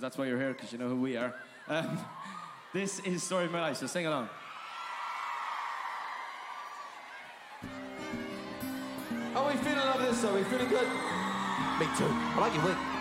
that's why you're here, because you know who we are. This is Story of My Life, so sing along. How are we feeling over this? Are we feeling good? Me too. I like your wig.